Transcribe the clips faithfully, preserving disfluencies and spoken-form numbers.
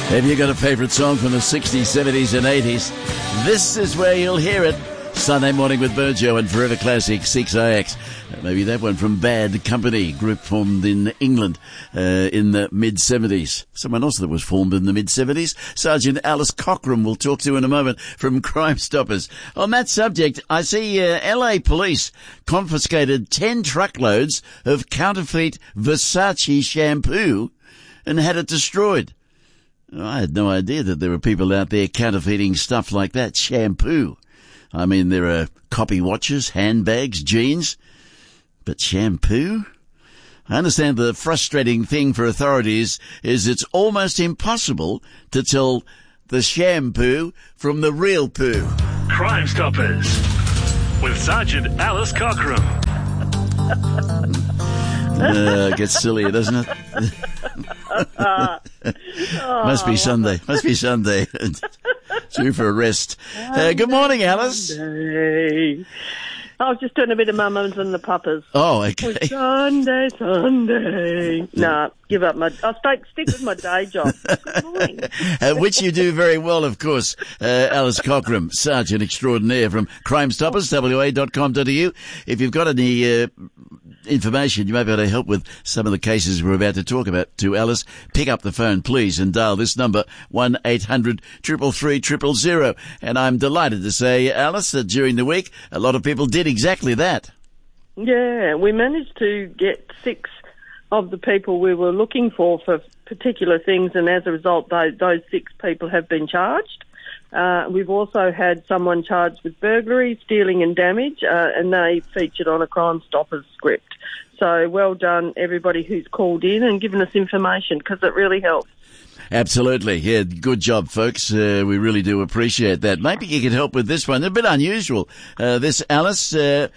Have you got a favourite song from the sixties, seventies and eighties? This is where you'll hear it. Sunday Morning with Burjo and Forever Classic six I X. Maybe that one from Bad Company, group formed in England uh, in the mid-seventies. Someone else that was formed in the mid-seventies, Sergeant Alice Cockram, we'll talk to in a moment, from Crime Stoppers. On that subject, I see uh, L A police confiscated ten truckloads of counterfeit Versace shampoo and had it destroyed. I had no idea that there were people out there counterfeiting stuff like that, shampoo. I mean, there are copy watches, handbags, jeans, but shampoo? I understand the frustrating thing for authorities is it's almost impossible to tell the shampoo from the real poo. Crime Stoppers with Sergeant Alice Cockram. uh, it gets sillier, doesn't it? Must be Sunday. Must be Sunday. Due for a rest. Uh, good morning, Alice. Sunday. I was just doing a bit of Mums and the Puppers. Oh, okay. Oh, Sunday, Sunday. Nah, give up my... I'll stay, stick with my day job. Good morning. uh, which you do very well, of course. Uh, Alice Cockram, Sergeant Extraordinaire from Crime Stoppers, w a dot com dot a u. If you've got any... Uh, information, you may be able to help with some of the cases we're about to talk about to Alice, pick up the phone, please, and dial this number, one eight hundred three three three zero zero zero. And I'm delighted to say, Alice, that during the week, a lot of people did exactly that. Yeah, we managed to get six of the people we were looking for for particular things, and as a result, those, those six people have been charged. Uh, we've also had someone charged with burglary, stealing and damage, uh, and they featured on a Crime Stoppers script. So well done, everybody who's called in and given us information, because it really helps. Absolutely. Yeah, good job, folks. Uh, we really do appreciate that. Maybe you could help with this one. A bit unusual. Uh, this, Alice, uh,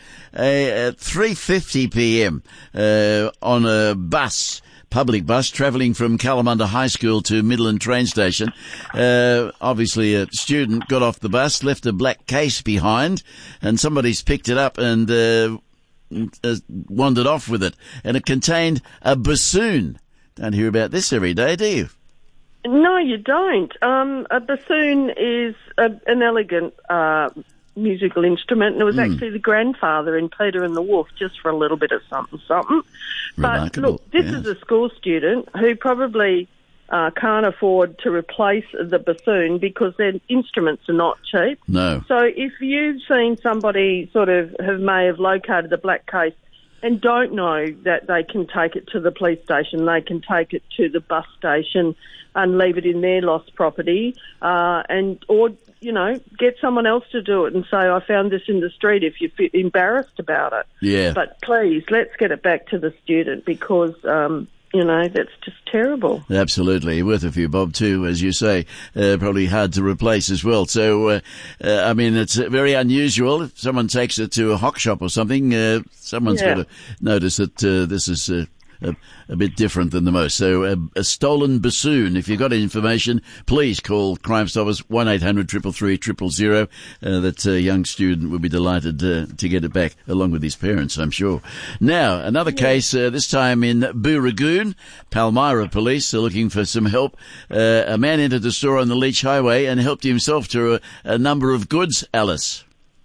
at three fifty p.m. Uh, on a bus, public bus travelling from Kalamunda High School to Midland train station. Uh, obviously a student got off the bus, left a black case behind, and somebody's picked it up and uh, uh, wandered off with it. And it contained a bassoon. Don't hear about this every day, do you? No, you don't. Um, a bassoon is a, an elegant uh, musical instrument, and it was mm. actually the grandfather in Peter and the Wolf, just for a little bit of something, something. Remarkable. But look, this yes. is a school student who probably uh, can't afford to replace the bassoon because their instruments are not cheap. No. So if you've seen somebody sort of have may have located the black case and don't know that they can take it to the police station, they can take it to the bus station and leave it in their lost property, uh, and or, you know, get someone else to do it and say, I found this in the street if you're embarrassed about it. Yeah. But please, let's get it back to the student because, um, you know, that's just terrible. Absolutely. Worth a few bob too, as you say. Uh, probably hard to replace as well. So, uh, uh, I mean, it's very unusual. If someone takes it to a hock shop or something, uh, someone's Yeah. got to notice that uh, this is... Uh, A, a bit different than the most. So a, a stolen bassoon. If you've got information, please call Crime Stoppers, one eight hundred three three three zero zero zero. Uh, that uh, young student will be delighted uh, to get it back, along with his parents, I'm sure. Now, another yeah. case, uh, this time in Booragoon. Palmyra police are looking for some help. Uh, a man entered the store on the Leach Highway and helped himself to a, a number of goods, Alice.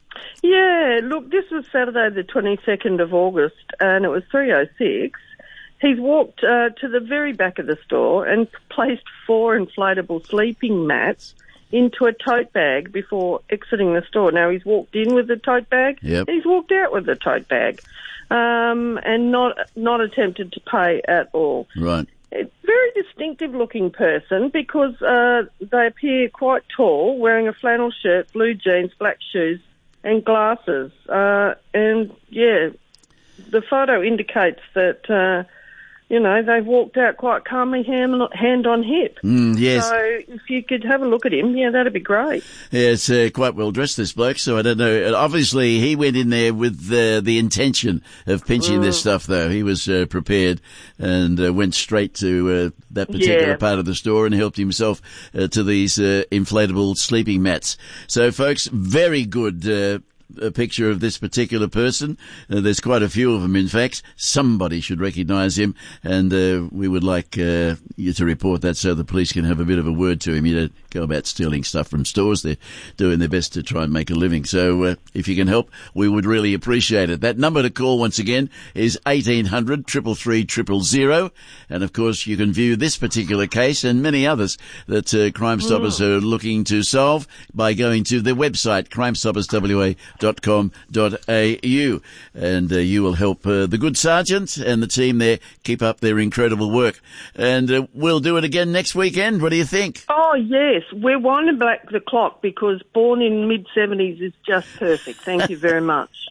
Yeah, look, this was Saturday the twenty-second of August, and it was three oh six. He's walked uh, to the very back of the store and placed four inflatable sleeping mats into a tote bag before exiting the store. Now, he's walked in with the tote bag, yep. he's walked out with the tote bag, um, and not not attempted to pay at all. Right. A very distinctive-looking person because uh, they appear quite tall, wearing a flannel shirt, blue jeans, black shoes, and glasses. Uh, and, yeah, the photo indicates that... Uh, You know, they've walked out quite calmly, hand, hand on hip. Mm, yes. So if you could have a look at him, yeah, that'd be great. Yeah, it's uh, quite well dressed, this bloke, so I don't know. Obviously, he went in there with uh, the intention of pinching mm. this stuff, though. He was uh, prepared and uh, went straight to uh, that particular yeah. part of the store and helped himself uh, to these uh, inflatable sleeping mats. So, folks, very good uh a picture of this particular person. Uh, there's quite a few of them, in fact. Somebody should recognise him, and uh, we would like uh, you to report that so the police can have a bit of a word to him. You don't go about stealing stuff from stores. They're doing their best to try and make a living. So uh, if you can help, we would really appreciate it. That number to call, once again, is eighteen hundred, three three three, zero zero. And, of course, you can view this particular case and many others that uh, Crime Stoppers mm. are looking to solve by going to their website, crime stoppers w a dot com dot a u. And uh, you will help uh, the good sergeant and the team there keep up their incredible work. And uh, we'll do it again next weekend. What do you think? Oh, yes. We're winding back the clock because Born in mid-seventies is just perfect. Thank you very much.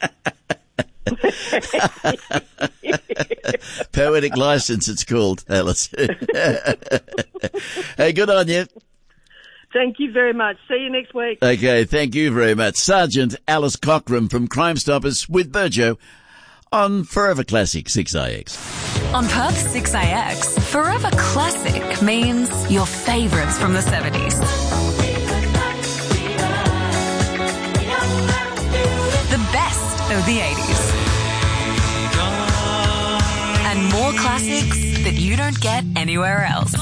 Poetic license, it's called, Alice. Hey, good on you. Thank you very much. See you next week. Okay, thank you very much. Sergeant Alice Cockram from Crime Stoppers with Burjo on Forever Classic six A X. On Perth six A X, Forever Classic means your favourites from the seventies. The best of the eighties. And more classics that you don't get anywhere else.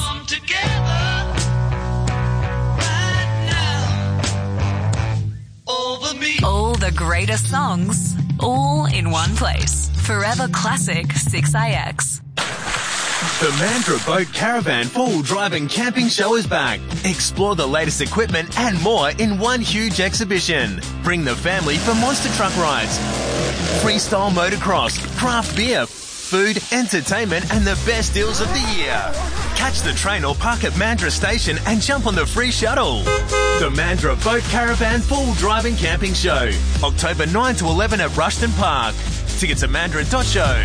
All the greatest songs, all in one place. Forever Classic six A X. The Mandurah Boat Caravan Full Drive and Camping Show is back. Explore the latest equipment and more in one huge exhibition. Bring the family for monster truck rides, freestyle motocross, craft beer, food, entertainment, and the best deals of the year. Catch the train or park at Mandurah Station and jump on the free shuttle. The Mandurah Boat Caravan Full Drive and Camping Show, October ninth to eleventh at Rushton Park. Tickets at mandurah dot show.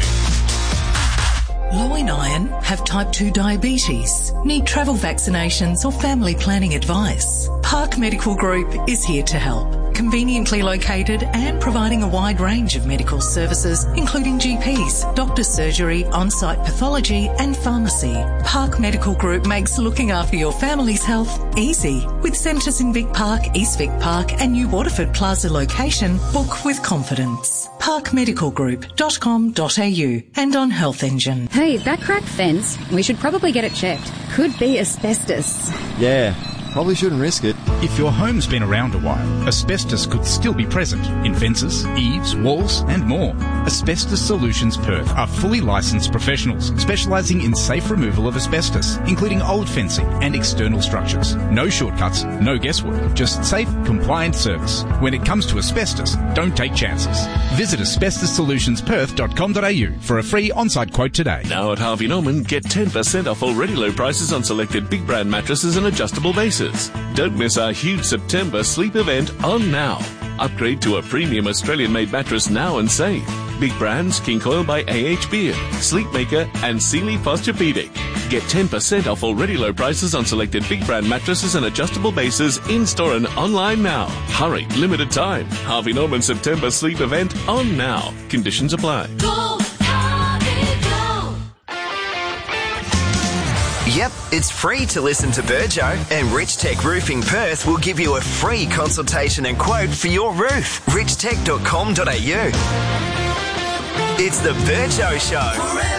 Low in iron, have type two diabetes, need travel vaccinations or family planning advice. Park Medical Group is here to help. Conveniently located and providing a wide range of medical services, including G Ps, doctor's surgery, on-site pathology and pharmacy. Park Medical Group makes looking after your family's health easy. With centres in Vic Park, East Vic Park and New Waterford Plaza location, book with confidence. park medical group dot com dot a u and on Health Engine. Hey, that cracked fence, we should probably get it checked. Could be asbestos. Yeah, probably shouldn't risk it. If your home's been around a while, asbestos could still be present in fences, eaves, walls and more. Asbestos Solutions Perth are fully licensed professionals specialising in safe removal of asbestos, including old fencing and external structures. No shortcuts, no guesswork, just safe, compliant service. When it comes to asbestos, don't take chances. Visit asbestos solutions perth dot com dot a u for a free on-site quote today. Now at Harvey Norman, get ten percent off already low prices on selected big brand mattresses and adjustable bases. Don't miss our huge September sleep event on now. Upgrade to a premium Australian-made mattress now and save. Big brands, King Coil by A H Beard, Sleepmaker and Sealy Posturepedic. Get ten percent off already low prices on selected big brand mattresses and adjustable bases in-store and online now. Hurry, limited time. Harvey Norman September sleep event on now. Conditions apply. Go, Harvey, go. Yep, it's free to listen to Burjo, and Rich Tech Roofing Perth will give you a free consultation and quote for your roof. rich tech dot com dot a u. It's the Burjo Show.